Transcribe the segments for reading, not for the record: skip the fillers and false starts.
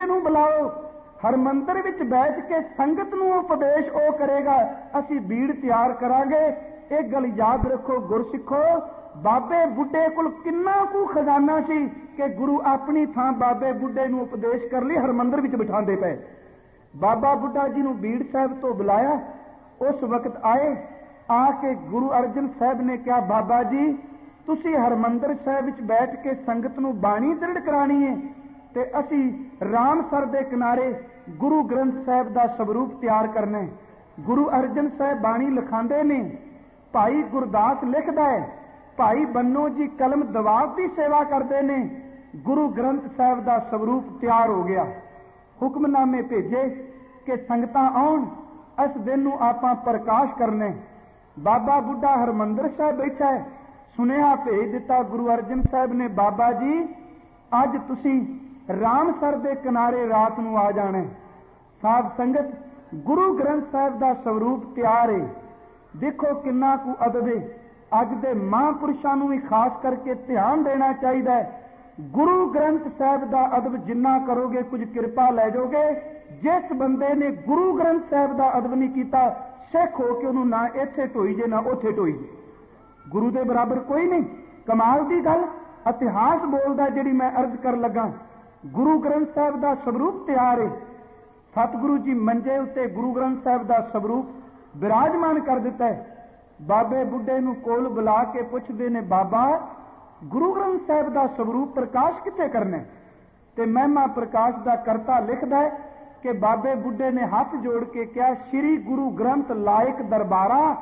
ਨੂੰ ਬੁਲਾਓ, ਹਰਮੰਦਰ ਵਿੱਚ ਬੈਠ ਕੇ ਸੰਗਤ ਨੂੰ ਉਪਦੇਸ਼ ਉਹ ਕਰੇਗਾ, ਅਸੀਂ ਬੀੜ ਤਿਆਰ ਕਰਾਂਗੇ। ਇਹ ਗੱਲ ਯਾਦ ਰੱਖੋ ਗੁਰਸਿੱਖੋ, ਬਾਬੇ ਬੁੱਢੇ ਕੋਲ ਕਿੰਨਾ ਕੁ ਖਜ਼ਾਨਾ ਸੀ ਕਿ ਗੁਰੂ ਆਪਣੀ ਥਾਂ ਬਾਬੇ ਬੁੱਢੇ ਨੂੰ ਉਪਦੇਸ਼ ਕਰ ਲਈ ਹਰਮੰਦਰ ਵਿੱਚ ਬਿਠਾਉਂਦੇ ਪਏ। ਬਾਬਾ ਬੁੱਢਾ ਜੀ ਨੂੰ ਬੀੜ ਸਾਹਿਬ ਤੋਂ ਬੁਲਾਇਆ, ਉਸ ਵਕਤ ਆਏ, ਆ ਕੇ ਗੁਰੂ ਅਰਜਨ ਸਾਹਿਬ ਨੇ ਕਿਹਾ, ਬਾਬਾ ਜੀ ਤੁਸੀਂ ਹਰਮੰਦਰ ਸਾਹਿਬ ਵਿੱਚ ਬੈਠ ਕੇ ਸੰਗਤ ਨੂੰ ਬਾਣੀ ਦ੍ਰਿੜ ਕਰਾਣੀ ਹੈ ਤੇ ਅਸੀਂ ਰਾਮਸਰ ਦੇ ਕਿਨਾਰੇ ਗੁਰੂ ਗ੍ਰੰਥ ਸਾਹਿਬ ਦਾ ਸਵਰੂਪ ਤਿਆਰ ਕਰਨਾ ਹੈ। ਗੁਰੂ ਅਰਜਨ ਸਾਹਿਬ ਬਾਣੀ ਲਿਖਾਉਂਦੇ ਨੇ, ਭਾਈ ਗੁਰਦਾਸ ਲਿਖਦਾ ਹੈ, ਭਾਈ ਬੰਨੋ ਜੀ ਕਲਮ ਦਵਾਬ ਦੀ ਸੇਵਾ ਕਰਦੇ ਨੇ। ਗੁਰੂ ਗ੍ਰੰਥ ਸਾਹਿਬ ਦਾ ਸਵਰੂਪ ਤਿਆਰ ਹੋ ਗਿਆ। ਹੁਕਮਨਾਮੇ ਭੇਜੇ ਕਿ ਸੰਗਤਾਂ ਆਉਣ, ਇਸ ਦਿਨ ਨੂੰ ਆਪਾਂ ਪ੍ਰਕਾਸ਼ ਕਰਨੇ। ਬਾਬਾ ਬੁੱਢਾ ਹਰਮੰਦਰ ਸਾਹਿਬ ਬੈਠਾ ਹੈ, ਸੁਨੇਹਾ ਭੇਜ ਦਿੱਤਾ ਗੁਰੂ ਅਰਜਨ ਸਾਹਿਬ ਨੇ, ਬਾਬਾ ਜੀ ਅੱਜ ਤੁਸੀਂ ਰਾਮਸਰ ਦੇ ਕਿਨਾਰੇ ਰਾਤ ਨੂੰ ਆ ਜਾਣਾ। ਸਾਧ ਸੰਗਤ, ਗੁਰੂ ਗ੍ਰੰਥ ਸਾਹਿਬ ਦਾ ਸਵਰੂਪ ਤਿਆਰ ਹੈ। ਦੇਖੋ ਕਿੰਨਾ ਕੁ ਅਦਬ ਹੈ। ਅੱਜ ਦੇ ਮਹਾਂਪੁਰਸ਼ਾਂ ਨੂੰ ਵੀ ਖਾਸ ਕਰਕੇ ਧਿਆਨ ਦੇਣਾ ਚਾਹੀਦਾ ਹੈ। ਗੁਰੂ ਗ੍ਰੰਥ ਸਾਹਿਬ ਦਾ ਅਦਬ ਜਿੰਨਾ ਕਰੋਗੇ ਕੁਝ ਕਿਰਪਾ ਲੈ ਜਾਓਗੇ। ਜਿਸ ਬੰਦੇ ਨੇ ਗੁਰੂ ਗ੍ਰੰਥ ਸਾਹਿਬ ਦਾ ਅਦਬ ਨਹੀਂ ਕੀਤਾ, ਸਿੱਖ ਹੋ ਕੇ ਉਹਨੂੰ ਨਾ ਇੱਥੇ ਢੋਈ ਜੇ ਨਾ ਉੱਥੇ ਢੋਈ ਜੇ। ਗੁਰੂ ਦੇ ਬਰਾਬਰ ਕੋਈ ਨਹੀਂ। ਕਮਾਲ ਦੀ ਗੱਲ ਇਤਿਹਾਸ ਬੋਲਦਾ ਜਿਹੜੀ ਮੈਂ ਅਰਜ਼ ਕਰਨ ਲੱਗਾ। ਗੁਰੂ ਗ੍ਰੰਥ ਸਾਹਿਬ ਦਾ ਸਵਰੂਪ ਤਿਆਰ ਹੈ। ਸਤਿਗੁਰੂ ਜੀ ਮੰਜੇ ਉੱਤੇ ਗੁਰੂ ਗ੍ਰੰਥ ਸਾਹਿਬ ਦਾ ਸਵਰੂਪ ਵਿਰਾਜਮਾਨ ਕਰ ਦਿੱਤਾ ਹੈ। ਬਾਬੇ ਬੁੱਢੇ ਨੂੰ ਕੋਲ ਬੁਲਾ ਕੇ ਪੁੱਛਦੇ ਨੇ, ਬਾਬਾ ਗੁਰੂ ਗ੍ਰੰਥ ਸਾਹਿਬ ਦਾ ਸਵਰੂਪ ਪ੍ਰਕਾਸ਼ ਕਿੱਥੇ ਕਰਨਾ? ਤੇ ਮਹਿਮਾ ਪ੍ਰਕਾਸ਼ ਦਾ ਕਰਤਾ ਲਿਖਦਾ ਹੈ ਕਿ ਬਾਬੇ ਬੁੱਢੇ ਨੇ ਹੱਥ ਜੋੜ ਕੇ ਕਿਹਾ, ਸ਼੍ਰੀ ਗੁਰੂ ਗ੍ਰੰਥ ਲਾਇਕ ਦਰਬਾਰਾ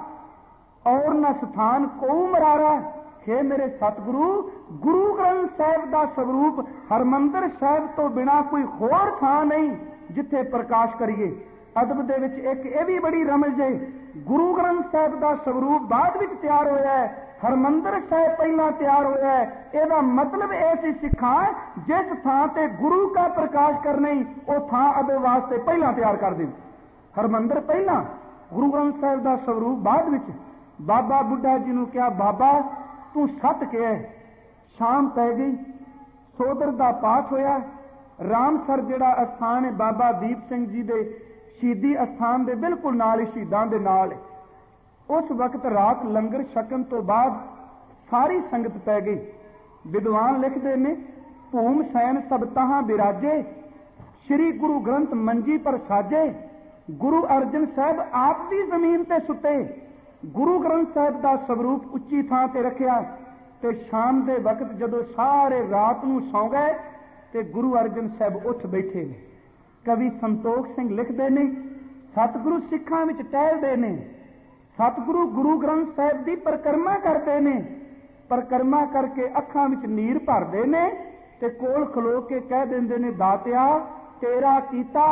ਔਰ ਨ ਸਥਾਨ ਕੋ ਮਰਾਰਾ। हे ਮੇਰੇ ਸਤਿਗੁਰੂ, ਗੁਰੂ ਗ੍ਰੰਥ ਸਾਹਿਬ ਦਾ ਸਵਰੂਪ ਹਰਮੰਦਰ ਸਾਹਿਬ ਤੋਂ ਬਿਨਾ ਕੋਈ ਹੋਰ ਥਾਂ ਨਹੀਂ ਜਿੱਥੇ ਪ੍ਰਕਾਸ਼ ਕਰੀਏ। ਅਦਬ ਦੇ ਵਿੱਚ ਇੱਕ ਇਹ ਵੀ ਬੜੀ ਰਮਜ਼ ਹੈ, ਗੁਰੂ ਗ੍ਰੰਥ ਸਾਹਿਬ ਦਾ ਸਵਰੂਪ ਬਾਅਦ ਵਿੱਚ ਤਿਆਰ ਹੋਇਆ ਹੈ, ਹਰਮੰਦਰ ਸਾਹਿਬ ਪਹਿਲਾਂ ਤਿਆਰ ਹੋਇਆ ਹੈ। ਇਹਦਾ ਮਤਲਬ ਇਹ ਸੀ ਸਿੱਖਾਂ, ਜਿਸ ਥਾਂ ਤੇ ਗੁਰੂ ਦਾ ਪ੍ਰਕਾਸ਼ ਕਰਨਾ ਹੀ ਉਹ ਥਾਂ ਅਦਬ ਵਾਸਤੇ ਪਹਿਲਾਂ ਤਿਆਰ ਕਰ ਦੇ। ਹਰਮੰਦਰ ਪਹਿਲਾਂ, ਗੁਰੂ ਗ੍ਰੰਥ ਸਾਹਿਬ ਦਾ ਸਵਰੂਪ ਬਾਅਦ ਵਿੱਚ। ਬਾਬਾ ਬੁੱਢਾ ਜੀ ਨੂੰ ਕਿਹਾ, ਬਾਬਾ ਤੂੰ ਸੱਤ ਕਿਹਾ। ਸ਼ਾਮ ਪੈ ਗਈ, ਸੋਦਰ ਦਾ ਪਾਠ ਹੋਇਆ। ਰਾਮਸਰ ਜਿਹੜਾ ਅਸਥਾਨ ਹੈ ਬਾਬਾ ਦੀਪ ਸਿੰਘ ਜੀ ਦੇ ਸ਼ਹੀਦੀ ਅਸਥਾਨ ਦੇ ਬਿਲਕੁਲ ਨਾਲ ਹੀ, ਸ਼ਹੀਦਾਂ ਦੇ ਨਾਲ। ਉਸ ਵਕਤ ਰਾਤ ਲੰਗਰ ਛਕਣ ਤੋਂ ਬਾਅਦ ਸਾਰੀ ਸੰਗਤ ਪੈ ਗਈ। ਵਿਦਵਾਨ ਲਿਖਦੇ ਨੇ, ਭੂਮ ਸੈਨ ਸਭ ਤਹਾਂ ਬਿਰਾਜੇ, ਸ਼੍ਰੀ ਗੁਰੂ ਗ੍ਰੰਥ ਮੰਜੀ ਪਰ ਸਾਜੇ। ਗੁਰੂ ਅਰਜਨ ਸਾਹਿਬ ਆਪ ਵੀ ਜ਼ਮੀਨ ਤੇ ਸੁੱਤੇ। ਗੁਰੂ ਗ੍ਰੰਥ ਸਾਹਿਬ ਦਾ ਸਵਰੂਪ ਉੱਚੀ ਥਾਂ ਤੇ ਰੱਖਿਆ ਤੇ ਸ਼ਾਮ ਦੇ ਵਕਤ ਜਦੋਂ ਸਾਰੇ ਰਾਤ ਨੂੰ ਸੌਂ ਗਏ ਤੇ ਗੁਰੂ ਅਰਜਨ ਸਾਹਿਬ ਉੱਠ ਬੈਠੇ ਨੇ। ਕਵੀ ਸੰਤੋਖ ਸਿੰਘ ਲਿਖਦੇ ਨੇ, ਸਤਿਗੁਰੂ ਸਿੱਖਾਂ ਵਿੱਚ ਟਹਿਲਦੇ ਨੇ, ਸਤਿਗੁਰੂ ਗੁਰੂ ਗ੍ਰੰਥ ਸਾਹਿਬ ਦੀ ਪਰਿਕਰਮਾ ਕਰਦੇ ਨੇ, ਪਰਿਕਰਮਾ ਕਰਕੇ ਅੱਖਾਂ ਵਿੱਚ ਨੀਰ ਭਰਦੇ ਨੇ ਤੇ ਕੋਲ ਖਲੋ ਕੇ ਕਹਿ ਦਿੰਦੇ ਨੇ, ਦਾਤਿਆ ਤੇਰਾ ਕੀਤਾ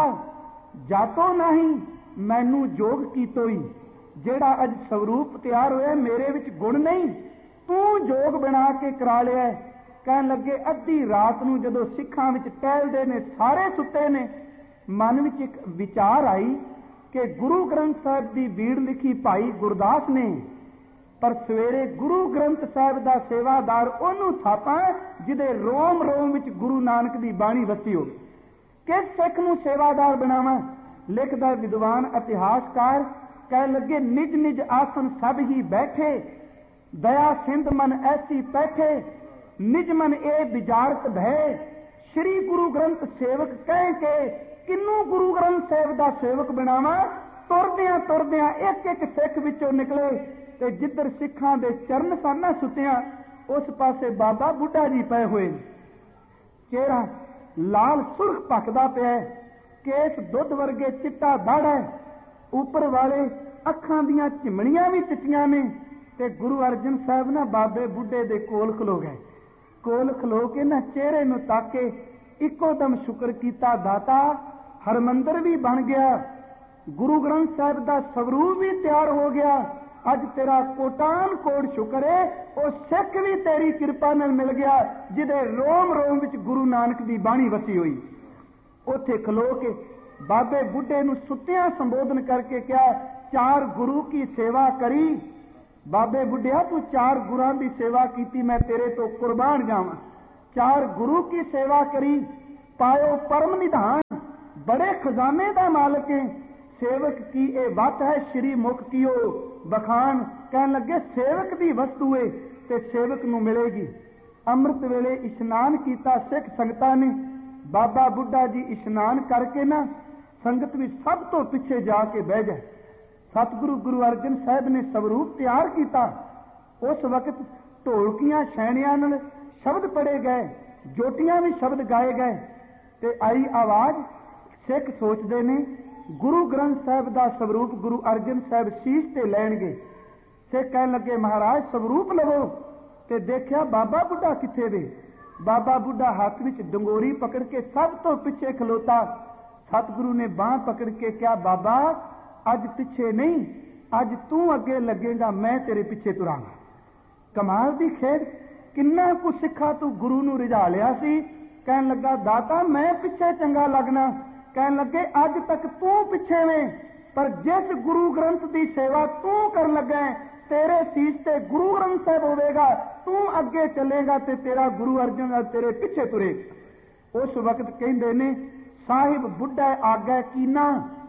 ਜਾਤੋ ਨਹੀਂ, ਮੈਨੂੰ ਜੋਗ ਕੀਤੋਈ। ਜਿਹੜਾ ਅੱਜ ਸਵਰੂਪ ਤਿਆਰ ਹੋਇਆ ਮੇਰੇ ਵਿੱਚ ਗੁਣ ਨਹੀਂ, ਤੂੰ ਜੋਗ ਬਣਾ ਕੇ ਕਰਾ ਲਿਆ। ਕਹਿਣ ਲੱਗੇ, ਅੱਧੀ ਰਾਤ ਨੂੰ ਜਦੋਂ ਸਿੱਖਾਂ ਵਿੱਚ ਟਹਿਲਦੇ ਨੇ, ਸਾਰੇ ਸੁੱਤੇ ਨੇ, ਮਨ ਵਿੱਚ ਇੱਕ ਵਿਚਾਰ ਆਈ ਕਿ ਗੁਰੂ ਗ੍ਰੰਥ ਸਾਹਿਬ ਦੀ ਬੀੜ ਲਿਖੀ ਭਾਈ ਗੁਰਦਾਸ ਨੇ, ਪਰ ਸਵੇਰੇ ਗੁਰੂ ਗ੍ਰੰਥ ਸਾਹਿਬ ਦਾ ਸੇਵਾਦਾਰ ਉਹਨੂੰ ਥਾਪਾਂ ਜਿਹਦੇ ਰੋਮ ਰੋਮ ਵਿੱਚ ਗੁਰੂ ਨਾਨਕ ਦੀ ਬਾਣੀ ਵਸੀ ਹੋਵੇ। ਕਿਸ ਸਿੱਖ ਨੂੰ ਸੇਵਾਦਾਰ ਬਣਾਵਾਂ? ਲਿਖਦਾ ਵਿਦਵਾਨ ਇਤਿਹਾਸਕਾਰ, ਕਹਿਣ ਲੱਗੇ, ਨਿਜ ਨਿਜ ਆਸਨ ਸਭ ਹੀ ਬੈਠੇ, ਦਇਆ ਸਿੰਧ ਮਨ ਐਸੀ ਪੈਠੇ, ਨਿਜ ਮਨ ਇਹ ਵਿਚਾਰਤ ਭੈ, ਸ਼੍ਰੀ ਗੁਰੂ ਗ੍ਰੰਥ ਸੇਵਕ ਕਹਿ ਕੇ ਕਿੰਨੂੰ ਗੁਰੂ ਗ੍ਰੰਥ ਸਾਹਿਬ ਦਾ ਸੇਵਕ ਬਣਾਵਾਂ? ਤੁਰਦਿਆਂ ਤੁਰਦਿਆਂ ਇੱਕ ਇੱਕ ਸਿੱਖ ਵਿੱਚੋਂ ਨਿਕਲੇ ਤੇ ਜਿੱਧਰ ਸਿੱਖਾਂ ਦੇ ਚਰਨ ਸਨ ਸੁੱਤਿਆਂ, ਉਸ ਪਾਸੇ ਬਾਬਾ ਬੁੱਢਾ ਜੀ ਪਏ ਹੋਏ। ਚਿਹਰਾ ਲਾਲ ਸੁਰਖ ਭਖਦਾ ਪਿਆ, ਕੇਸ ਦੁੱਧ ਵਰਗੇ ਚਿੱਟਾ ਦਾੜਾ, ਉੱਪਰ ਵਾਲੇ ਅੱਖਾਂ ਦੀਆਂ ਝਿਮਣੀਆਂ ਵੀ ਚਿੱਟੀਆਂ ਨੇ। ਤੇ ਗੁਰੂ ਅਰਜਨ ਸਾਹਿਬ ਨਾ ਬਾਬੇ ਬੁੱਢੇ ਦੇ ਕੋਲ ਖਲੋ ਗਏ। ਕੋਲ ਖਲੋ ਕੇ ਨਾ ਚਿਹਰੇ ਨੂੰ ਤਾਕੇ, ਇੱਕੋ ਦਮ ਸ਼ੁਕਰ ਕੀਤਾ, ਦਾਤਾ ਹਰਮੰਦਰ ਵੀ ਬਣ ਗਿਆ, ਗੁਰੂ ਗ੍ਰੰਥ ਸਾਹਿਬ ਦਾ ਸਵਰੂਪ ਵੀ ਤਿਆਰ ਹੋ ਗਿਆ। ਅੱਜ ਤੇਰਾ ਕੋਟਾਨ ਕੋਟ ਸ਼ੁਕਰ ਹੈ, ਉਹ ਸਿੱਖ ਵੀ ਤੇਰੀ ਕਿਰਪਾ ਨਾਲ ਮਿਲ ਗਿਆ ਜਿਹਦੇ ਰੋਮ ਰੋਮ ਵਿੱਚ ਗੁਰੂ ਨਾਨਕ ਦੀ ਬਾਣੀ ਵਸੀ ਹੋਈ। ਉੱਥੇ ਖਲੋ ਕੇ ਬਾਬੇ ਬੁੱਢੇ ਨੂੰ ਸੁੱਤਿਆਂ ਸੰਬੋਧਨ ਕਰਕੇ ਕਿਹਾ, ਚਾਰ ਗੁਰੂ ਕੀ ਸੇਵਾ ਕਰੀ। ਬਾਬੇ ਬੁੱਢਿਆ ਤੂੰ ਚਾਰ ਗੁਰਾਂ ਦੀ ਸੇਵਾ ਕੀਤੀ, ਮੈਂ ਤੇਰੇ ਤੋਂ ਕੁਰਬਾਨ ਜਾਵਾਂ। ਚਾਰ ਗੁਰੂ ਕੀ ਸੇਵਾ ਕਰੀ, ਪਾਇਓ ਪਰਮ ਨਿਧਾਨ। बड़े खजाने का मालिक है, सेवक की ए वत है श्री मुख कीओ बखान। कहन लगे सेवक की वस्तु है ते सेवक नूं मिलेगी। अमृत वेले इशनान किया सिख संगतां ने। बाबा बुढ़ा जी इशनान करके ना संगत भी सब तो पिछे जाके बह जाए। सतगुरु गुरु अर्जन साहब ने स्वरूप तैयार किया। उस वक्त ढोलकियां छैणियां नाल शब्द पढ़े गए, जोटियां भी शब्द गाए गए ते आई आवाज। सिख सोचते ने गुरु ग्रंथ साहब का स्वरूप गुरु अर्जन साहब शीश ते लैणगे। सिख कहन लगे महाराज स्वरूप लवो। ते देखिया बाबा बुढ़ा किथे वे। बाबा बुढ़ा हाथ विच डंगोरी पकड़ के सब तो पिछे खलोता। सतगुरु ने बांह पकड़ के कहा बाबा अज पिछे नहीं, अज तू अगे लगेगा, मैं तेरे पिछे तुरांगा। कमाल दी खेड। किन्ना कुछ सिखा तू गुरु नूं रिझा लिया सी। कहन लगा दाता मैं पिछे चंगा लगना। कहन लगे अज तक तू पिछे में, पर जिस गुरु ग्रंथ की सेवा तू कर लगा तेरे सीस ते गुरु ग्रंथ साहब होवेगा, तू अगे चलेगा ते तेरा गुरु अर्जन तेरे पिछे तुरेगा। उस वक्त कहंदे ने साहिब बुढ़ा आगे कीना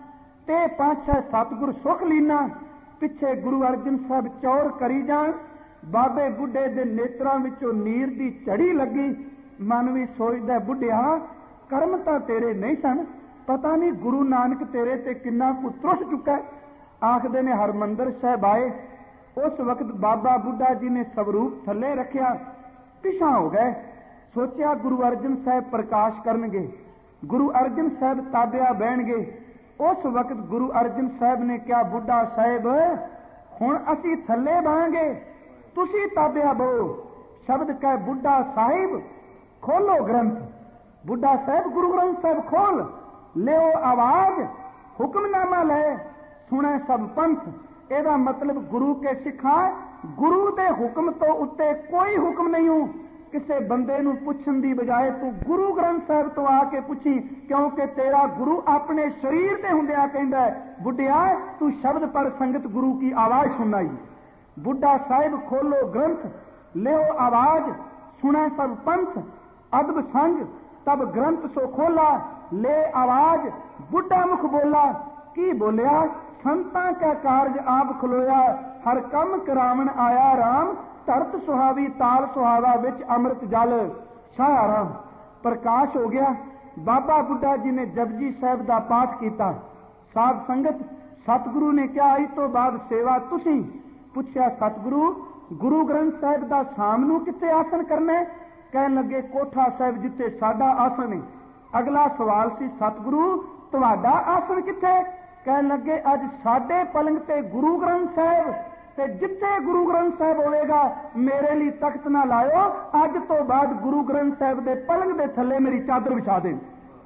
ते पातशाह सतगुर सुख लीना। पिछे गुरु अर्जन साहब चौर करी जान। बाबे बुढ़े दे नेत्रां विचों नीर दी झड़ी लगी। मन भी सोचदा बुढ़िया कर्म तां तेरे नहीं सन, पता नहीं गुरु नानक तेरे ते किन्ना कुछ त्रुट चुका है। आखदे ने हरमंदर साहब आए। उस वक्त बाबा बुढ़ा जी ने स्वरूप थले रखिया, पिछा हो गए। सोचा गुरु अर्जन साहब प्रकाश करनगे, गुरु अर्जन साहब ताबिया बहणगे। उस वक्त गुरु अर्जन साहब ने कहा बुढ़ा साहब हुण असी थले बहांगे, तुसी ताबिया बहो। शब्द कह बुढ़ा साहिब खोलो ग्रंथ। बुढ़ा साहब गुरु ग्रंथ साहब खोल लियो आवाज, हुक्मनामा ले सुने सब पंथ। एदा मतलब गुरु के सिखा गुरु दे हुक्म तो उत्ते कोई हुक्म नहीं हो। किसी बंदे नूं पुछण दी बजाए तू गुरु ग्रंथ साहब तो आके पुछी, क्योंकि तेरा गुरु अपने शरीर ते हुंदिया कहंदा है बुढ़िया तू शब्द पर संगत गुरु की आवाज सुनाई। बुढ़ा साहिब खोलो ग्रंथ, लियो आवाज, सुने सब पंथ। अदब संग तब ग्रंथ सो खोला, ले आवाज। बुढ़ा मुख बोला, की बोलिया संतां का कारज आप खलोया, हर कम करावण आया राम। धरत सुहावी ताल सुहावा विच अमृत जल छाया राम। प्रकाश हो गया। बाबा बुढ़ा जी ने जपजी साहब का पाठ किया। साध संगत सतगुरु ने कहा इस तो बाद सेवा तुसी। पूछया सतगुरु गुरु ग्रंथ साहब का शाम नूं कित्थे आसन करना है। कहन लगे कोठा साहब जिथे साडा आसन है। अगला सवाल सी सतगुरु तुहाडा आसन कित्थे। कहन लगे अज साडे पलंग ते गुरु ग्रंथ साहब ते जिथे गुरु ग्रंथ साहब होवेगा मेरे लिए तख्त ना लायो। अज तो बाद गुरु ग्रंथ साहब दे पलंग दे थले मेरी चादर विछा दे।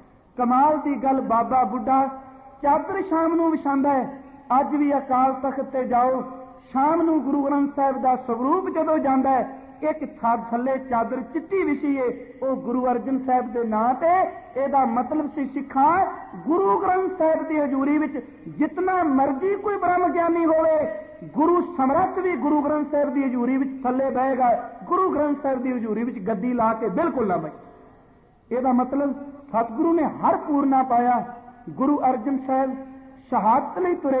कमाल दी गल बाबा बुढ़ा चादर शाम नूं विछांदा है। अज भी अकाल तख्त ते जाओ, शाम नूं गुरु ग्रंथ साहब दा स्वरूप जदों जांदा है एक थले चादर चिट्टी विछी है, वो गुरु अर्जन साहब के नां ते। एदा मतलब सी सिखा गुरु ग्रंथ साहब की हजूरी विच जितना मर्जी कोई ब्रह्म ज्ञानी होवे, गुरु समर्थ भी गुरु ग्रंथ साहब की हजूरी विच थले बहेगा। गुरु ग्रंथ साहब की हजूरी विच गद्दी ला के बिल्कुल ना बहे। एदा मतलब सतगुरु ने हर पूरना पाया। गुरु अर्जन साहब शहादत लई तुरे।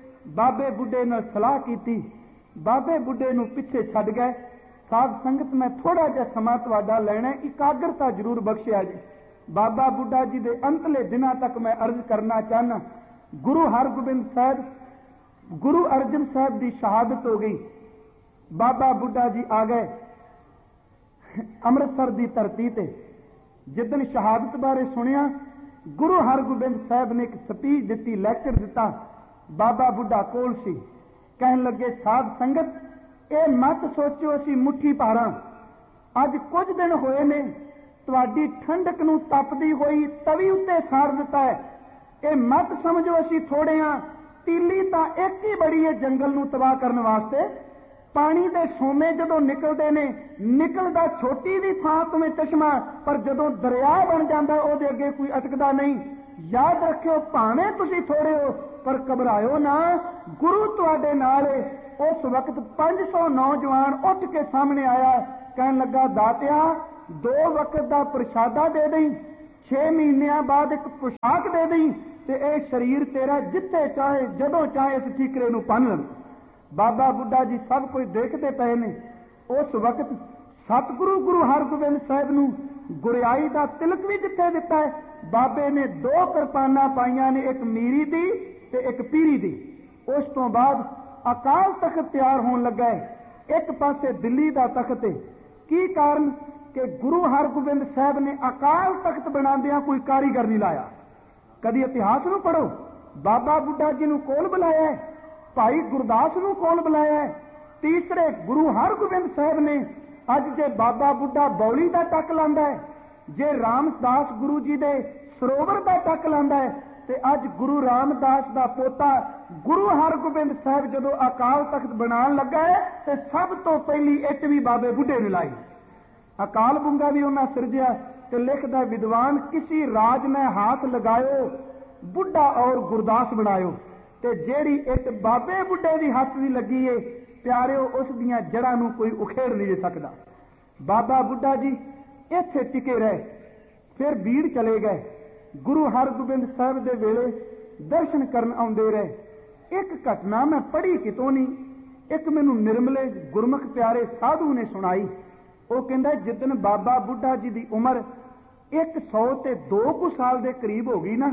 बाबे बुढ़े नाल सलाह कीती, बाबे बुढ़े नूं पिछे छड्ड गए। साध संगत मैं थोड़ा जिहा समा तुहाडा लैणा, इकाग्रता जरूर बख्शिया जी। बाबा बुढ़ा जी के अंतले दिनों तक मैं अर्ज करना चाहना। गुरु हरगोबिंद साहब गुरु अर्जन साहब की शहादत हो गई। बाबा बुढ़ा जी आ गए अमृतसर की धरती ते। जिदन शहादत बारे सुनिया गुरु हरगोबिंद साहब ने एक स्पीच दी, लैक्चर दिता। बाबा बुढ़ा कोल सी। कहन लगे साध संगत ये मत सोचो असी मुट्ठी पारा। अज कुछ दिन होए ने तुहाडी ठंडक नूं तपदी होई तवी उत्ते साड़ दिता है। ये मत समझो असी थोड़े हाँ। तीली तां एक ही बड़ी है जंगल नूं तबाह करने वास्ते। पानी दे सोमे जदों निकलदे ने निकलदा छोटी दी थां तुमें चश्मा, पर जदों दरिया बन जांदा उहदे अगे कोई अटकदा नहीं। याद रखियो भावें तुसीं थोड़े हो पर घबराओ ना, गुरु तुहाडे नाल है। उस वक्त 500 नौजवान उठ के सामने आया। कहन लगा दातिया 2 वक्त का प्रशादा दे दई, 6 ਮਹੀਨਿਆਂ ਬਾਅਦ ਇੱਕ ਪੁਸ਼ਾਕ ਦੇ ਦੇਈ ਤੇ ਇਹ ਸਰੀਰ ਤੇਰਾ ਜਿੱਥੇ ਚਾਹੇ ਜਦੋਂ ਚਾਹੇ ਇਸ ਠੀਕਰੇ ਨੂੰ ਪੰਨ ਲੈ। ਬਾਬਾ ਬੁੱਢਾ ਜੀ ਸਭ ਕੁਝ ਦੇਖਦੇ ਪਏ ਨੇ। ਉਸ ਵਕਤ ਸਤਿਗੁਰੂ ਗੁਰੂ ਹਰਗੋਬਿੰਦ ਸਾਹਿਬ ਨੂੰ ਗੁਰਿਆਈ ਦਾ ਤਿਲਕ ਵੀ ਜਿੱਥੇ ਦਿੱਤਾ ਹੈ, ਬਾਬੇ ਨੇ 2 ਕਿਰਪਾਨਾਂ ਪਾਈਆਂ ਨੇ, ਇੱਕ ਮੀਰੀ ਦੀ ਤੇ ਇੱਕ ਪੀਰੀ ਦੀ। ਉਸ ਤੋਂ ਬਾਅਦ ਅਕਾਲ ਤਖਤ ਤਿਆਰ ਹੋਣ ਲੱਗਾ ਹੈ। ਇੱਕ ਪਾਸੇ ਦਿੱਲੀ ਦਾ ਤਖਤ ਹੈ। ਕੀ ਕਾਰਨ? ਕਿ ਗੁਰੂ ਹਰਗੋਬਿੰਦ ਸਾਹਿਬ ਨੇ ਅਕਾਲ ਤਖਤ ਬਣਾਉਂਦਿਆਂ ਕੋਈ ਕਾਰੀਗਰ ਨਹੀਂ ਲਾਇਆ। ਕਦੀ ਇਤਿਹਾਸ ਨੂੰ ਪੜ੍ਹੋ, ਬਾਬਾ ਬੁੱਢਾ ਜੀ ਨੂੰ ਕੋਲ ਬੁਲਾਇਆ ਹੈ, ਭਾਈ ਗੁਰਦਾਸ ਨੂੰ ਕੋਲ ਬੁਲਾਇਆ ਹੈ। ਤੀਸਰੇ ਗੁਰੂ ਹਰਗੋਬਿੰਦ ਸਾਹਿਬ ਨੇ ਅੱਜ ਜੇ ਬਾਬਾ ਬੁੱਢਾ ਬੌਲੀ ਦਾ ਟੱਕ ਲਾਂਦਾ ਹੈ, ਜੇ ਰਾਮਦਾਸ ਗੁਰੂ ਜੀ ਦੇ ਸਰੋਵਰ ਦਾ ਟੱਕ ਲਾਂਦਾ ਹੈ, ਤੇ ਅੱਜ ਗੁਰੂ ਰਾਮਦਾਸ ਦਾ ਪੋਤਾ ਗੁਰੂ ਹਰਗੋਬਿੰਦ ਸਾਹਿਬ ਜਦੋਂ ਅਕਾਲ ਤਖਤ ਬਣਾਉਣ ਲੱਗਾ ਹੈ ਤੇ ਸਭ ਤੋਂ ਪਹਿਲੀ ਇੱਟ ਵੀ ਬਾਬੇ ਬੁੱਢੇ ਨੇ ਲਾਈ। ਅਕਾਲ ਬੁੰਗਾ ਵੀ ਉਹਨਾਂ ਸਿਰਜਿਆ ਤੇ ਲਿਖਦਾ ਵਿਦਵਾਨ किसी राज में हाथ लगायो बुढ़ा और गुरदास बनायो। ਤੇ ਜਿਹੜੀ ਇੱਟ ਬਾਬੇ ਬੁੱਢੇ ਦੀ ਹੱਥ ਦੀ ਲੱਗੀ ਏ ਪਿਆਰਿਓ, ਉਸ ਦੀਆਂ ਜੜ੍ਹਾਂ ਨੂੰ ਕੋਈ ਉਖੇੜ ਨਹੀਂ ਸਕਦਾ। ਬਾਬਾ ਬੁੱਢਾ ਜੀ ਇੱਥੇ ਟਿਕੇ ਰਹੇ, ਫਿਰ ਬੀੜ ਚਲੇ ਗਏ। ਗੁਰੂ ਹਰਗੋਬਿੰਦ ਸਾਹਿਬ ਦੇ ਵੇਲੇ ਦਰਸ਼ਨ ਕਰਨ ਆਉਂਦੇ ਰਹੇ। ਇੱਕ ਘਟਨਾ ਮੈਂ ਪੜ੍ਹੀ ਕਿਤੋਂ ਨਹੀਂ, ਇੱਕ ਮੈਨੂੰ ਨਿਰਮਲੇ ਗੁਰਮੁਖ ਪਿਆਰੇ ਸਾਧੂ ਨੇ ਸੁਣਾਈ। ਉਹ ਕਹਿੰਦਾ ਜਿੱਦਣ ਬਾਬਾ ਬੁੱਢਾ ਜੀ ਦੀ ਉਮਰ 102 ਸਾਲ ਦੇ ਕਰੀਬ ਹੋ ਗਈ ਨਾ,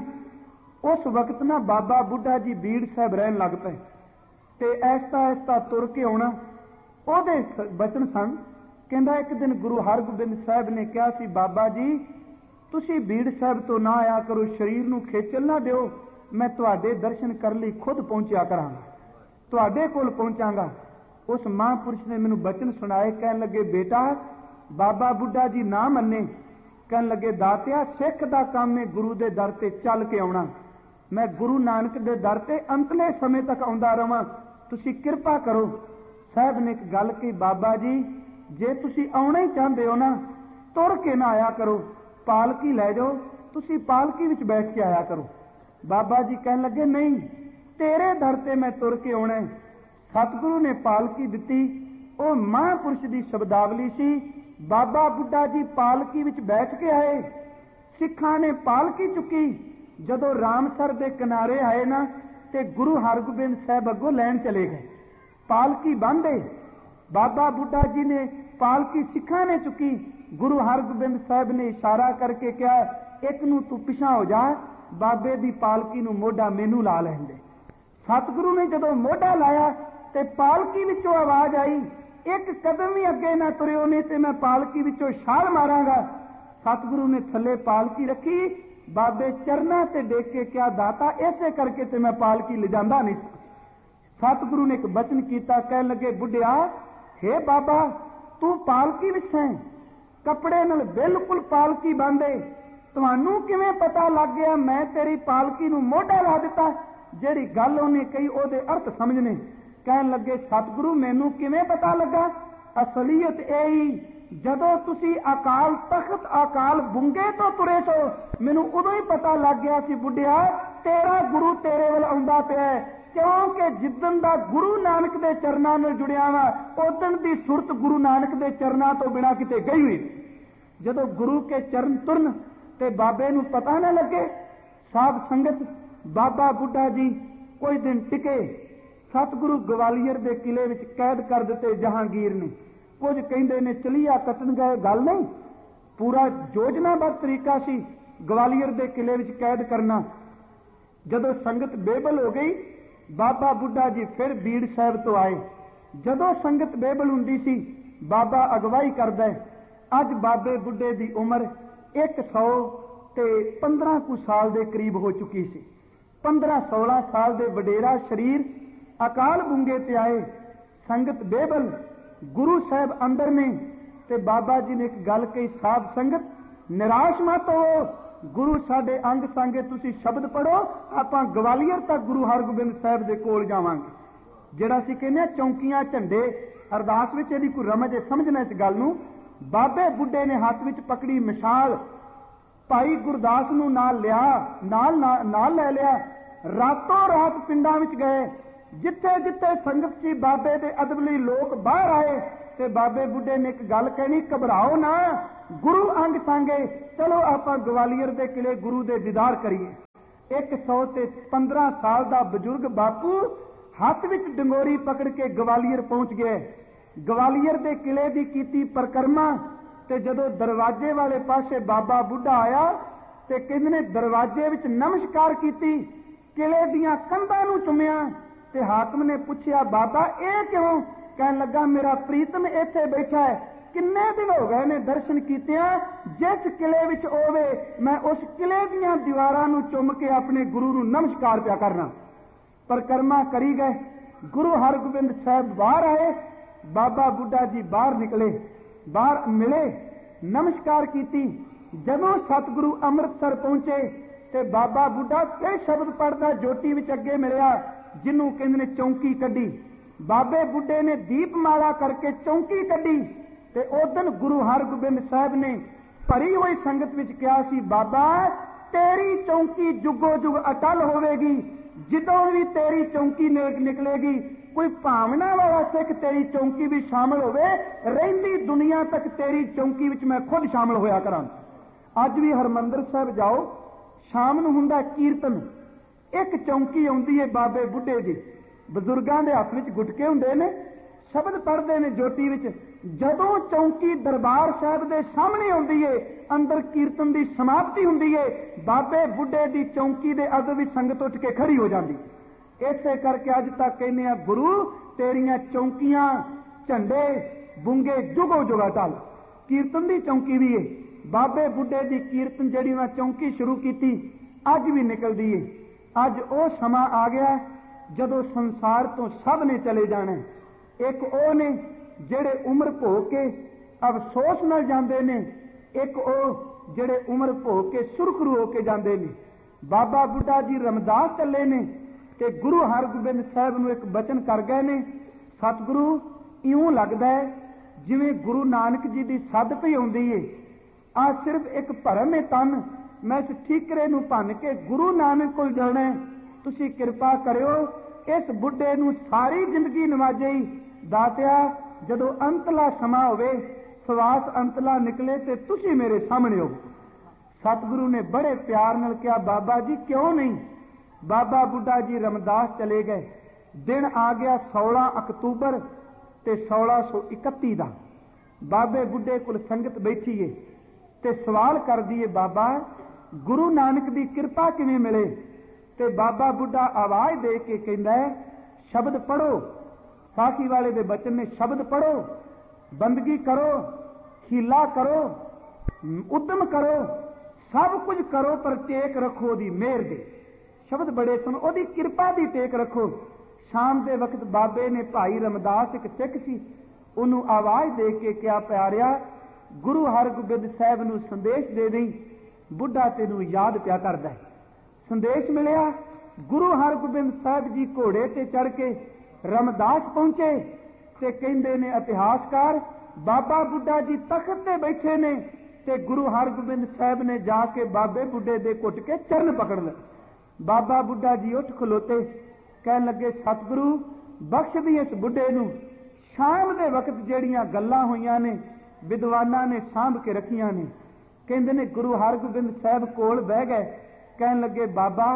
ਉਸ ਵਕਤ ਨਾ ਬਾਬਾ ਬੁੱਢਾ ਜੀ ਬੀੜ ਸਾਹਿਬ ਰਹਿਣ ਲੱਗ ਪਏ ਤੇ ਐਸਤਾ ਐਸਤਾ ਤੁਰ ਕੇ ਆਉਣਾ। ਉਹਦੇ ਬਚਨ ਸਨ। ਕਹਿੰਦਾ ਇੱਕ ਦਿਨ ਗੁਰੂ ਹਰਗੋਬਿੰਦ ਸਾਹਿਬ ਨੇ ਕਿਹਾ ਸੀ, ਬਾਬਾ ਜੀ ਤੁਸੀਂ ਬੀੜ ਸਾਹਿਬ ਤੋਂ ਨਾ ਆਇਆ ਕਰੋ, ਸਰੀਰ ਨੂੰ ਖੇਚਲ ਨਾ ਦਿਓ, ਮੈਂ ਤੁਹਾਡੇ ਦਰਸ਼ਨ ਕਰਨ ਲਈ ਖੁਦ ਪਹੁੰਚਿਆ ਕਰਾਂਗਾ, ਤੁਹਾਡੇ ਕੋਲ ਪਹੁੰਚਾਂਗਾ। ਉਸ ਮਹਾਂਪੁਰਸ਼ ਨੇ ਮੈਨੂੰ ਬਚਨ ਸੁਣਾਏ। ਕਹਿਣ ਲੱਗੇ ਬੇਟਾ ਬਾਬਾ ਬੁੱਢਾ ਜੀ ਨਾ ਮੰਨੇ, ਕਹਿਣ ਲੱਗੇ ਦਾਤਿਆ ਸਿੱਖ ਦਾ ਕੰਮ ਹੈ ਗੁਰੂ ਦੇ ਦਰ ਤੇ ਚੱਲ ਕੇ ਆਉਣਾ। ਮੈਂ ਗੁਰੂ ਨਾਨਕ ਦੇ ਦਰ ਤੇ ਅੰਤਲੇ ਸਮੇਂ ਤੱਕ ਆਉਂਦਾ ਰਵਾਂ, ਤੁਸੀਂ ਕਿਰਪਾ ਕਰੋ। ਸਾਹਿਬ ਨੇ ਇੱਕ ਗੱਲ ਕਹੀ, ਬਾਬਾ ਜੀ ਜੇ ਤੁਸੀਂ ਆਉਣਾ ਹੀ ਚਾਹੁੰਦੇ ਹੋ ਨਾ, ਤੁਰ ਕੇ ਨਾ ਆਇਆ ਕਰੋ, ਪਾਲਕੀ ਲੈ ਜਾਓ, ਤੁਸੀਂ ਪਾਲਕੀ ਵਿੱਚ ਬੈਠ ਕੇ ਆਇਆ ਕਰੋ। ਬਾਬਾ ਜੀ ਕਹਿਣ ਲੱਗੇ ਨਹੀਂ, ਤੇਰੇ ਦਰ ਤੇ ਮੈਂ ਤੁਰ ਕੇ ਆਉਣਾ। ਸਤਿਗੁਰੂ ਨੇ ਪਾਲਕੀ ਦਿੱਤੀ। ਉਹ ਮਹਾਂਪੁਰਸ਼ ਦੀ ਸ਼ਬਦਾਵਲੀ ਸੀ। ਬਾਬਾ ਬੁੱਢਾ ਜੀ ਪਾਲਕੀ ਵਿੱਚ ਬੈਠ ਕੇ ਆਏ, ਸਿੱਖਾਂ ਨੇ ਪਾਲਕੀ ਚੁੱਕੀ। ਜਦੋਂ ਰਾਮਸਰ ਦੇ ਕਿਨਾਰੇ ਆਏ ਨਾ ਤੇ ਗੁਰੂ ਹਰਗੋਬਿੰਦ ਸਾਹਿਬ ਅੱਗੋਂ ਲੈਣ ਚਲੇ ਗਏ। ਪਾਲਕੀ ਬੰਨ੍ਹੇ, ਬਾਬਾ ਬੁੱਢਾ ਜੀ ਨੇ ਪਾਲਕੀ ਸਿੱਖਾਂ ਨੇ ਚੁੱਕੀ। ਗੁਰੂ ਹਰਗੋਬਿੰਦ ਸਾਹਿਬ ਨੇ ਇਸ਼ਾਰਾ ਕਰਕੇ ਕਿਹਾ ਇੱਕ ਨੂੰ ਤੂੰ ਪਿਛਾਂ ਹੋ ਜਾ, ਬਾਬੇ ਦੀ ਪਾਲਕੀ ਨੂੰ ਮੋਢਾ ਮੈਨੂੰ ਲਾ ਲੈਣ ਦੇ। ਸਤਿਗੁਰੂ ਨੇ ਜਦੋਂ ਮੋਢਾ ਲਾਇਆ ਤੇ ਪਾਲਕੀ ਵਿੱਚੋਂ ਆਵਾਜ਼ ਆਈ, ਇੱਕ ਕਦਮ ਵੀ ਅੱਗੇ ਨਾ ਤੁਰਿਓ ਨਹੀਂ ਤੇ ਮੈਂ ਪਾਲਕੀ ਵਿੱਚੋਂ ਛਾਲ ਮਾਰਾਂਗਾ। ਸਤਿਗੁਰੂ ਨੇ ਥੱਲੇ ਪਾਲਕੀ ਰੱਖੀ, ਬਾਬੇ ਚਰਨਾਂ ਤੇ ਡੇਕ ਕੇ ਕਿਹਾ ਦਾਤਾ ਇਸੇ ਕਰਕੇ ਤੇ ਮੈਂ ਪਾਲਕੀ ਲਿਜਾਂਦਾ ਨਹੀਂ। ਸਤਿਗੁਰੂ ਨੇ ਇੱਕ ਬਚਨ ਕੀਤਾ, ਕਹਿਣ ਲੱਗੇ ਬੁੱਢਿਆ ਹੇ ਬਾਬਾ ਤੂੰ ਪਾਲਕੀ ਵਿੱਚ ਹੈ, ਕੱਪੜੇ ਨਾਲ ਬਿਲਕੁਲ ਪਾਲਕੀ ਬੰਨ੍ਹਦੇ, ਤੁਹਾਨੂੰ ਕਿਵੇਂ ਪਤਾ ਲੱਗ ਗਿਆ ਮੈਂ ਤੇਰੀ ਪਾਲਕੀ ਨੂੰ ਮੋਢਾ ਲਾ ਦਿੱਤਾ? ਜਿਹੜੀ ਗੱਲ ਉਹਨੇ ਕਹੀ ਉਹਦੇ ਅਰਥ ਸਮਝਣੇ। ਕਹਿਣ ਲੱਗੇ ਸਤਿਗੁਰੂ ਮੈਨੂੰ ਕਿਵੇਂ ਪਤਾ ਲੱਗਾ? ਅਸਲੀਅਤ ਇਹ ਹੀ ਜਦੋਂ ਤੁਸੀਂ ਅਕਾਲ ਤਖਤ ਅਕਾਲ ਬੁੰਗੇ ਤੋਂ ਤੁਰੇ ਸੋ, ਮੈਨੂੰ ਉਦੋਂ ਹੀ ਪਤਾ ਲੱਗ ਗਿਆ ਸੀ ਬੁੱਢਿਆ ਤੇਰਾ ਗੁਰੂ ਤੇਰੇ ਵੱਲ ਆਉਂਦਾ ਪਿਆ। ਕਿਉਂਕਿ ਜਿੱਦਣ ਦਾ ਗੁਰੂ ਨਾਨਕ ਦੇ ਚਰਨਾਂ ਨਾਲ ਜੁੜਿਆ ਵਾ, ਉਦਣ ਦੀ ਸੁਰਤ ਗੁਰੂ ਨਾਨਕ ਦੇ ਚਰਨਾਂ ਤੋਂ ਬਿਨਾਂ ਕਿਤੇ ਗਈ ਹੋਈ। ਜਦੋਂ ਗੁਰੂ ਕੇ ਚਰਨ ਤੁਰਨ ਤੇ ਬਾਬੇ ਨੂੰ ਪਤਾ ਨਾ ਲੱਗੇ। ਸਾਧ ਸੰਗਤ ਬਾਬਾ ਬੁੱਢਾ ਜੀ ਕੋਈ ਦਿਨ ਟਿਕੇ। ਸਤਿਗੁਰੂ ਗਵਾਲੀਅਰ ਦੇ ਕਿਲੇ ਵਿੱਚ ਕੈਦ ਕਰ ਦਿੱਤੇ ਜਹਾਂਗੀਰ ਨੇ। ਕੁਝ ਕਹਿੰਦੇ ਨੇ ਚਲੀਆ ਕੱਟਣ ਗਏ, ਗੱਲ ਨਹੀਂ, ਪੂਰਾ ਯੋਜਨਾਬੱਧ ਤਰੀਕਾ ਸੀ ਗਵਾਲੀਅਰ ਦੇ ਕਿਲੇ ਵਿੱਚ ਕੈਦ ਕਰਨਾ। ਜਦੋਂ ਸੰਗਤ ਬੇਬਲ ਹੋ ਗਈ, ਬਾਬਾ ਬੁੱਢਾ ਜੀ ਫਿਰ ਬੀੜ ਸਾਹਿਬ ਤੋਂ ਆਏ। ਜਦੋਂ ਸੰਗਤ ਬੇਬਲ ਹੁੰਦੀ ਸੀ, ਬਾਬਾ ਅਗਵਾਈ ਕਰਦਾ। ਅੱਜ ਬਾਬੇ ਬੁੱਢੇ ਦੀ ਉਮਰ 115 ਕੁ ਸਾਲ ਦੇ ਕਰੀਬ ਹੋ ਚੁੱਕੀ ਸੀ। 15-16 ਸਾਲ ਦੇ ਵਡੇਰਾ ਸਰੀਰ ਅਕਾਲ ਬੁੰਗੇ ਤੇ ਆਏ। ਸੰਗਤ ਬੇਬਲ, ਗੁਰੂ ਸਾਹਿਬ ਅੰਦਰ ਨੇ ਤੇ ਬਾਬਾ ਜੀ ਨੇ ਇੱਕ ਗੱਲ ਕਹੀ, ਸਾਧ ਸੰਗਤ ਨਿਰਾਸ਼ ਮਤ ਹੋ, ਗੁਰੂ ਸਾਡੇ ਅੰਗ ਸੰਗੇ, ਤੁਸੀਂ ਸ਼ਬਦ ਪੜੋ, ਆਪਾਂ ਗਵਾਲੀਅਰ ਤੱਕ ਗੁਰੂ ਹਰਗੋਬਿੰਦ ਸਾਹਿਬ ਦੇ ਕੋਲ ਜਾਵਾਂਗੇ। ਜਿਹੜਾ ਅਸੀਂ ਕਹਿੰਦੇ ਚੌਂਕੀਆਂ ਝੰਡੇ ਅਰਦਾਸ ਵਿੱਚ ਇਹਦੀ ਕੋਈ ਰਮਜ ਸਮਝਣਾ ਇਸ ਗੱਲ ਨੂੰ। ਬਾਬੇ ਬੁੱਢੇ ਨੇ ਹੱਥ ਵਿੱਚ ਪਕੜੀ ਮਸ਼ਾਲ, ਭਾਈ ਗੁਰਦਾਸ ਨੂੰ ਨਾਲ ਲਿਆ, ਨਾਲ ਲੈ ਲਿਆ। ਰਾਤੋਂ ਰਾਤ ਪਿੰਡਾਂ ਵਿੱਚ ਗਏ, ਜਿੱਥੇ ਜਿੱਥੇ ਸੰਗਤ ਸੀ ਬਾਬੇ ਦੇ ਅਦਬ ਲਈ ਲੋਕ ਬਾਹਰ ਆਏ ਤੇ ਬਾਬੇ ਬੁੱਢੇ ਨੇ ਇੱਕ ਗੱਲ ਕਹਿਣੀ, ਘਬਰਾਓ ਨਾ, ਗੁਰੂ ਅੰਗ ਸੰਗੇ, ਚਲੋ ਆਪਾਂ ਗਵਾਲੀਅਰ ਦੇ ਕਿਲੇ ਗੁਰੂ ਦੇ ਦੀਦਾਰ ਕਰੀਏ। 115 ਸਾਲ ਦਾ ਬਜ਼ੁਰਗ ਬਾਪੂ ਹੱਥ ਵਿੱਚ ਡੰਗੋਰੀ ਪਕੜ ਕੇ ਗਵਾਲੀਅਰ ਪਹੁੰਚ ਗਏ। ਗਵਾਲੀਅਰ ਦੇ ਕਿਲੇ ਦੀ ਕੀਤੀ ਪਰਿਕਰਮਾ ਤੇ ਜਦੋਂ ਦਰਵਾਜ਼ੇ ਵਾਲੇ ਪਾਸੇ ਬਾਬਾ ਬੁੱਢਾ ਆਇਆ ਤੇ ਕਹਿੰਦੇ ਨੇ ਦਰਵਾਜ਼ੇ ਵਿੱਚ ਨਮਸਕਾਰ ਕੀਤੀ, ਕਿਲੇ ਦੀਆਂ ਕੰਧਾਂ ਨੂੰ ਚੁੰਮਿਆ ਤੇ ਹਾਕਮ ਨੇ ਪੁੱਛਿਆ, ਬਾਬਾ ਇਹ ਕਿਉਂ? ਕਹਿਣ ਲੱਗਾ, ਮੇਰਾ ਪ੍ਰੀਤਮ ਇੱਥੇ ਬੈਠਾ ਹੈ, ਕਿੰਨੇ ਦਿਨ ਹੋ ਗਏ ਨੇ ਦਰਸ਼ਨ ਕੀਤਿਆਂ, ਜਿਸ ਕਿਲੇ ਵਿੱਚ ਹੋਵੇ ਮੈਂ ਉਸ ਕਿਲੇ ਦੀਆਂ ਦੀਵਾਰਾਂ ਨੂੰ ਚੁੰਮ ਕੇ ਆਪਣੇ ਗੁਰੂ ਨੂੰ ਨਮਸਕਾਰ ਪਿਆ ਕਰਨਾ। ਪਰਿਕਰਮਾ ਕਰੀ ਗਏ, ਗੁਰੂ ਹਰਗੋਬਿੰਦ ਸਾਹਿਬ ਬਾਹਰ ਆਏ, ਬਾਬਾ ਬੁੱਢਾ ਜੀ ਬਾਹਰ ਨਿਕਲੇ, ਬਾਹਰ ਮਿਲੇ, ਨਮਸਕਾਰ ਕੀਤੀ। ਜਦੋਂ ਸਤਿਗੁਰੂ ਅੰਮ੍ਰਿਤਸਰ ਪਹੁੰਚੇ ਤੇ ਬਾਬਾ ਬੁੱਢਾ ਫਿਰ ਸ਼ਬਦ ਪੜ੍ਹਦਾ ਜੋਤੀ ਵਿੱਚ ਅੱਗੇ ਮਿਲਿਆ, ਜਿਹਨੂੰ ਕਹਿੰਦੇ ਨੇ ਚੌਂਕੀ ਕੱਢੀ। ਬਾਬੇ ਬੁੱਢੇ ਨੇ ਦੀਪਮਾਲਾ ਕਰਕੇ ਚੌਂਕੀ ਕੱਢੀ ਤੇ ਉਦੋਂ ਗੁਰੂ ਹਰਗੋਬਿੰਦ ਸਾਹਿਬ ਨੇ ਭਰੀ ਹੋਈ ਸੰਗਤ ਵਿੱਚ ਕਿਹਾ ਸੀ, ਬਾਬਾ ਤੇਰੀ ਚੌਂਕੀ ਜੁਗੋ ਜੁਗ ਅਟਲ ਹੋਵੇਗੀ, ਜਦੋਂ ਵੀ ਤੇਰੀ ਚੌਂਕੀ ਨਿਕਲੇਗੀ ਕੋਈ ਭਾਵਨਾ ਵਾਲਾ ਸਿੱਖ ਤੇਰੀ ਚੌਂਕੀ ਵਿੱਚ ਸ਼ਾਮਲ ਹੋਵੇ, ਰਹਿੰਦੀ ਦੁਨੀਆ ਤੱਕ ਤੇਰੀ ਚੌਂਕੀ ਵਿੱਚ ਮੈਂ ਖੁਦ ਸ਼ਾਮਲ ਹੋਇਆ ਕਰਾਂ। ਅੱਜ ਵੀ ਹਰਮੰਦਰ ਸਾਹਿਬ ਜਾਓ, ਸ਼ਾਮ ਨੂੰ ਹੁੰਦਾ ਕੀਰਤਨ, ਇੱਕ ਚੌਂਕੀ ਆਉਂਦੀ ਹੈ ਬਾਬੇ ਬੁੱਢੇ ਦੀ, ਬਜ਼ੁਰਗਾਂ ਦੇ ਹੱਥ ਵਿੱਚ ਗੁਟਕੇ ਹੁੰਦੇ ਨੇ, ਸ਼ਬਦ ਪੜ੍ਹਦੇ ਨੇ ਜੋਤੀ ਵਿੱਚ। ਜਦੋਂ ਚੌਂਕੀ ਦਰਬਾਰ ਸਾਹਿਬ ਦੇ ਸਾਹਮਣੇ ਆਉਂਦੀ ਏ, ਅੰਦਰ ਕੀਰਤਨ ਦੀ ਸਮਾਪਤੀ ਹੁੰਦੀ ਏ, ਬਾਬੇ ਬੁੱਢੇ ਦੀ ਚੌਂਕੀ ਦੇ ਅੱਗੇ ਵੀ ਸੰਗਤ ਉੱਠ ਕੇ ਖੜੀ ਹੋ ਜਾਂਦੀ। ਇਸੇ ਕਰਕੇ ਅੱਜ ਤੱਕ ਕਹਿੰਦੇ ਆ, ਗੁਰੂ ਤੇਰੀਆਂ ਚੌਂਕੀਆਂ ਝੰਡੇ ਬੁੰਗੇ ਜੁਗੋ ਜੁਗਾ ਟਲ। ਕੀਰਤਨ ਦੀ ਚੌਂਕੀ ਵੀ ਏ, ਬਾਬੇ ਬੁੱਢੇ ਦੀ ਕੀਰਤਨ ਜਿਹੜੀ ਉਹਨਾਂ ਚੌਂਕੀ ਸ਼ੁਰੂ ਕੀਤੀ ਅੱਜ ਵੀ ਨਿਕਲਦੀ ਏ। ਅੱਜ ਉਹ ਸਮਾਂ ਆ ਗਿਆ ਜਦੋਂ ਸੰਸਾਰ ਤੋਂ ਸਭ ਨੇ ਚਲੇ ਜਾਣਾ। ਇੱਕ ਉਹ ਨੇ ਜਿਹੜੇ ਉਮਰ ਭੋਗ ਕੇ ਅਫਸੋਸ ਨਾਲ ਜਾਂਦੇ ਨੇ, ਇੱਕ ਉਹ ਜਿਹੜੇ ਉਮਰ ਭੋਗ ਕੇ ਸੁਰਖਰੂ ਹੋ ਕੇ ਜਾਂਦੇ ਨੇ। ਬਾਬਾ ਬੁੱਢਾ ਜੀ ਰਮਦਾਸ ਚੱਲੇ ਨੇ ਤੇ ਗੁਰੂ ਹਰਗੋਬਿੰਦ ਸਾਹਿਬ ਨੂੰ ਇੱਕ ਬਚਨ ਕਰ ਗਏ ਨੇ, ਸਤਿਗੁਰੂ ਇਉਂ ਲੱਗਦਾ ਹੈ ਜਿਵੇਂ ਗੁਰੂ ਨਾਨਕ ਜੀ ਦੀ ਸੱਦ ਪਈ ਆਉਂਦੀ ਏ, ਆ ਸਿਰਫ ਇੱਕ ਭਰਮ ਏ ਤਨ, ਮੈਂ ਇਸ ਠੀਕਰੇ ਨੂੰ ਭੰਨ ਕੇ ਗੁਰੂ ਨਾਨਕ ਕੋਲ ਜਾਣਾ, ਤੁਸੀਂ ਕਿਰਪਾ ਕਰਿਓ ਇਸ ਬੁੱਢੇ ਨੂੰ ਸਾਰੀ ਜ਼ਿੰਦਗੀ ਨਵਾਜੇਈ। ਦਾਤਿਆ ਜਦੋਂ ਅੰਤਲਾ ਸਮਾਂ ਹੋਵੇ, ਸਵਾਸ ਅੰਤਲਾ ਨਿਕਲੇ ਤੇ ਤੁਸੀਂ ਮੇਰੇ ਸਾਹਮਣੇ ਹੋ। ਸਤਿਗੁਰੂ ਨੇ ਬੜੇ ਪਿਆਰ ਨਾਲ ਕਿਹਾ, ਬਾਬਾ ਜੀ ਕਿਉਂ ਨਹੀਂ। ਬਾਬਾ ਬੁੱਢਾ ਜੀ ਰਮਦਾਸ ਚਲੇ ਗਏ। ਦਿਨ ਆ ਗਿਆ 16 ਅਕਤੂਬਰ ਤੇ 1631 ਦਾ। ਬਾਬੇ ਬੁੱਢੇ ਕੋਲ ਸੰਗਤ ਬੈਠੀ ਏ ਤੇ ਸਵਾਲ ਕਰਦੀ ਏ, ਬਾਬਾ ਗੁਰੂ ਨਾਨਕ ਦੀ ਕਿਰਪਾ ਕਿਵੇਂ ਮਿਲੇ? ਤੇ ਬਾਬਾ ਬੁੱਢਾ ਆਵਾਜ਼ ਦੇ ਕੇ ਕਹਿੰਦਾ, ਸ਼ਬਦ ਪੜੋ। ਸਾਖੀ ਵਾਲੇ ਦੇ ਬਚਨ ਨੇ, ਸ਼ਬਦ ਪੜੋ, ਬੰਦਗੀ ਕਰੋ, ਖੀਲਾ ਕਰੋ, ਉਦਮ ਕਰੋ, ਸਭ ਕੁਝ ਕਰੋ, ਪਰ ਟੇਕ ਰੱਖੋ ਉਹਦੀ ਮਿਹਰ ਦੇ। ਸ਼ਬਦ ਬੜੇ ਸੁਣ, ਉਹਦੀ ਕਿਰਪਾ ਦੀ ਟੇਕ ਰੱਖੋ। ਸ਼ਾਮ ਦੇ ਵਕਤ ਬਾਬੇ ਨੇ, ਭਾਈ ਰਮਦਾਸ ਇੱਕ ਸਿੱਖ ਸੀ, ਉਹਨੂੰ ਆਵਾਜ਼ ਦੇ ਕੇ ਕਿਹਾ, ਪਿਆਰਿਆ ਗੁਰੂ ਹਰਗੋਬਿੰਦ ਸਾਹਿਬ ਨੂੰ ਸੰਦੇਸ਼ ਦੇ ਦੇਈ, ਬੁੱਢਾ ਤੈਨੂੰ ਯਾਦ ਪਿਆ ਕਰਦਾ ਹੈ। ਸੰਦੇਸ਼ ਮਿਲਿਆ। ਗੁਰੂ ਹਰਗੋਬਿੰਦ ਸਾਹਿਬ ਜੀ ਘੋੜੇ ਤੇ ਚੜ ਕੇ ਰਮਦਾਸ ਪਹੁੰਚੇ ਤੇ ਕਹਿੰਦੇ ਨੇ ਇਤਿਹਾਸਕਾਰ, ਬਾਬਾ ਬੁੱਢਾ ਜੀ ਤਖਤ ਤੇ ਬੈਠੇ ਨੇ ਤੇ ਗੁਰੂ ਹਰਗੋਬਿੰਦ ਸਾਹਿਬ ਨੇ ਜਾ ਕੇ ਬਾਬੇ ਬੁੱਢੇ ਦੇ ਘੁੱਟ ਕੇ ਚਰਨ ਪਕੜ ਲਏ। ਬਾਬਾ ਬੁੱਢਾ ਜੀ ਉੱਠ ਖਲੋਤੇ, ਕਹਿਣ ਲੱਗੇ, ਸਤਿਗੁਰੂ ਬਖਸ਼ ਦੀ ਇਸ ਬੁੱਢੇ ਨੂੰ। ਸ਼ਾਮ ਦੇ ਵਕਤ ਜਿਹੜੀਆਂ ਗੱਲਾਂ ਹੋਈਆਂ ਨੇ ਵਿਦਵਾਨਾਂ ਨੇ ਸਾਂਭ ਕੇ ਰੱਖੀਆਂ ਨੇ। ਕਹਿੰਦੇ ਨੇ ਗੁਰੂ ਹਰਗੋਬਿੰਦ ਸਾਹਿਬ ਕੋਲ ਬਹਿ ਗਏ, ਕਹਿਣ ਲੱਗੇ, ਬਾਬਾ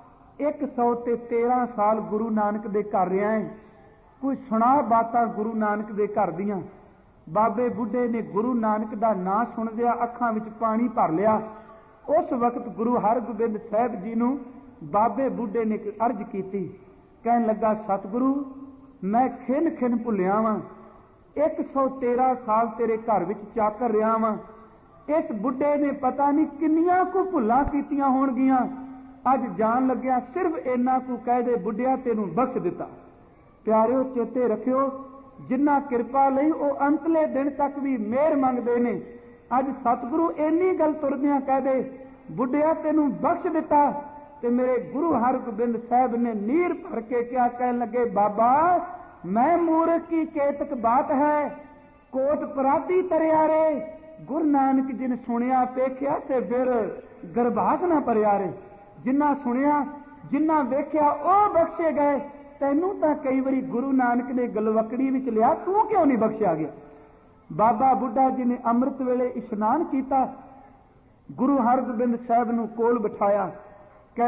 113 ਸਾਲ ਗੁਰੂ ਨਾਨਕ ਦੇ ਘਰ ਰਿਹਾ ਹੈ, ਕੋਈ ਸੁਣਾ ਬਾਤਾਂ ਗੁਰੂ ਨਾਨਕ ਦੇ ਘਰ ਦੀਆਂ। ਬਾਬੇ ਬੁੱਢੇ ਨੇ ਗੁਰੂ ਨਾਨਕ ਦਾ ਨਾਂ ਸੁਣਦਿਆਂ ਅੱਖਾਂ ਵਿੱਚ ਪਾਣੀ ਭਰ ਲਿਆ। ਉਸ ਵਕਤ ਗੁਰੂ ਹਰਗੋਬਿੰਦ ਸਾਹਿਬ ਜੀ ਨੂੰ ਬਾਬੇ ਬੁੱਢੇ ਨੇ ਇੱਕ ਅਰਜ਼ ਕੀਤੀ, ਕਹਿਣ ਲੱਗਾ, ਸਤਿਗੁਰੂ ਮੈਂ ਖਿੰਨ ਖਿੰਨ ਭੁੱਲਿਆ ਵਾਂ, 113 ਸਾਲ ਤੇਰੇ ਘਰ ਵਿੱਚ ਚਾਕਰ ਰਿਹਾ ਵਾਂ। ਇਸ ਬੁੱਢੇ ਨੇ ਪਤਾ ਨਹੀਂ ਕਿੰਨੀਆਂ ਕੁ ਭੁੱਲਾਂ ਕੀਤੀਆਂ ਹੋਣਗੀਆਂ, ਅੱਜ ਜਾਣ ਲੱਗਿਆ ਸਿਰਫ ਇੰਨਾ ਕੁ ਕਹਿ ਦੇ, ਬੁੱਢਿਆ ਤੈਨੂੰ ਬਖਸ਼ ਦਿੱਤਾ। ਪਿਆਰਿਓ ਚੇਤੇ ਰੱਖਿਓ, ਜਿੰਨਾ ਕਿਰਪਾ ਲਈ ਉਹ ਅੰਤਲੇ ਦਿਨ ਤੱਕ ਵੀ ਮਿਹਰ ਮੰਗਦੇ ਨੇ। ਅੱਜ ਸਤਿਗੁਰੂ ਇੰਨੀ ਗੱਲ ਤੁਰਦਿਆਂ ਕਹਿ ਦੇ, ਬੁੱਢਿਆ ਤੈਨੂੰ ਬਖਸ਼ ਦਿੱਤਾ। ਤੇ ਮੇਰੇ ਗੁਰੂ ਹਰਗੋਬਿੰਦ ਸਾਹਿਬ ਨੇ ਨੀਰ ਭਰ ਕੇ ਕਿਹਾ, ਕਹਿਣ ਲੱਗੇ, ਬਾਬਾ ਮੈਂ ਮੂਰਖ ਕੀ ਕੇਤਕ ਬਾਤ ਹੈ, ਕੋਟ ਪਰਾਤੀ ਤਰਿਆ ਰੇ। ਗੁਰੂ ਨਾਨਕ ਜੀ ਨੇ ਸੁਣਿਆ ਵੇਖਿਆ ਤੇ ਫਿਰ ਗਰਭਾਸ ਨਾ ਭਰਿਆ ਰੇ। ਜਿੰਨਾ ਸੁਣਿਆ ਜਿੰਨਾ ਵੇਖਿਆ ਉਹ ਬਖਸ਼ੇ ਗਏ। ਤੈਨੂੰ ਤਾਂ ਕਈ ਵਾਰੀ ਗੁਰੂ ਨਾਨਕ ਨੇ ਗਲਵਕੜੀ ਵਿੱਚ ਲਿਆ, ਤੂੰ ਕਿਉਂ ਨਹੀਂ ਬਖਸ਼ਿਆ ਗਿਆ? ਬਾਬਾ ਬੁੱਢਾ ਜੀ ਨੇ ਅੰਮ੍ਰਿਤ ਵੇਲੇ ਇਸ਼ਨਾਨ ਕੀਤਾ, ਗੁਰੂ ਹਰਗੋਬਿੰਦ ਸਾਹਿਬ ਨੂੰ ਕੋਲ ਬਿਠਾਇਆ।